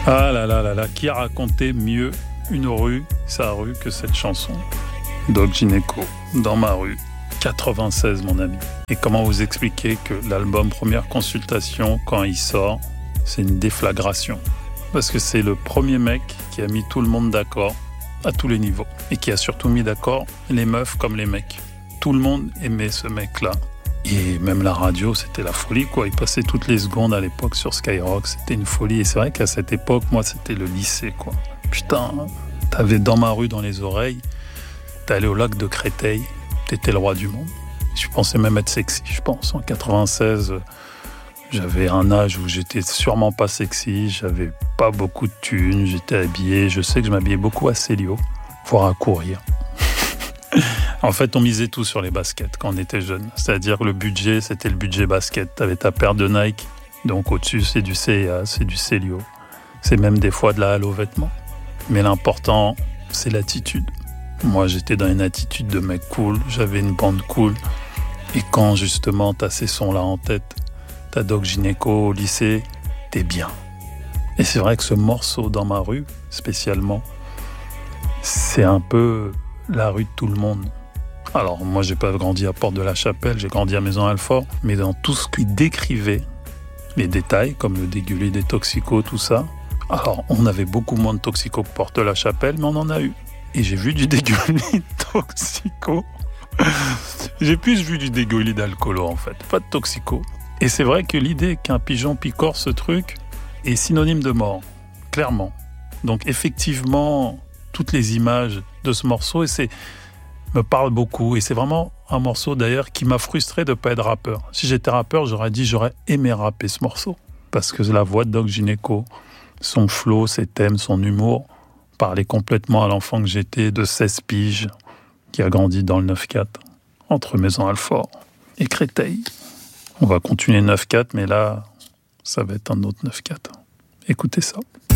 Ah là là là là, qui a raconté mieux une rue, sa rue, que cette chanson? Doc Gynéco, Dans ma rue, 96 mon ami. Et comment vous expliquer que l'album Première Consultation, quand il sort, c'est une déflagration? Parce que c'est le premier mec qui a mis tout le monde d'accord à tous les niveaux. Et qui a surtout mis d'accord les meufs comme les mecs. Tout le monde aimait ce mec-là. Et même la radio, c'était la folie, quoi. Il passait toutes les secondes à l'époque sur Skyrock. C'était une folie. Et c'est vrai qu'à cette époque, moi, c'était le lycée, quoi. Putain, t'avais Dans ma rue dans les oreilles. T'allais au lac de Créteil. T'étais le roi du monde. Je pensais même être sexy, je pense. En 96, j'avais un âge où j'étais sûrement pas sexy. J'avais pas beaucoup de thunes. J'étais habillé. Je sais que je m'habillais beaucoup à Célio, voire à courir. En fait, on misait tout sur les baskets quand on était jeune. C'est-à-dire que le budget, c'était le budget basket. T'avais ta paire de Nike, donc au-dessus, c'est du CIA, c'est du Célio. C'est même des fois de la Halo vêtements. Mais l'important, c'est l'attitude. Moi, j'étais dans une attitude de mec cool. J'avais une bande cool. Et quand, justement, t'as ces sons-là en tête, t'as Doc Gynéco au lycée, t'es bien. Et c'est vrai que ce morceau Dans ma rue, spécialement, c'est un peu la rue de tout le monde. Alors, moi, j'ai pas grandi à Porte de la Chapelle, j'ai grandi à Maison-Alfort, mais dans tout ce qu'il décrivait, les détails, comme le dégulé des toxicos, tout ça, alors, on avait beaucoup moins de toxicos que Porte de la Chapelle, mais on en a eu. Et j'ai vu du dégulé toxico. J'ai plus vu du dégulé d'alcoolo, en fait, pas de toxico. Et c'est vrai que l'idée qu'un pigeon picore ce truc est synonyme de mort, clairement. Donc, effectivement, toutes les images de ce morceau, et me parle beaucoup. Et c'est vraiment un morceau d'ailleurs qui m'a frustré de ne pas être rappeur. Si j'étais rappeur, j'aurais aimé rapper ce morceau. Parce que la voix de Doc Gynéco, son flow, ses thèmes, son humour, parlait complètement à l'enfant que j'étais de 16 piges, qui a grandi dans le 9-4, entre Maison-Alfort et Créteil. On va continuer 9-4, mais là, ça va être un autre 9-4. Écoutez ça.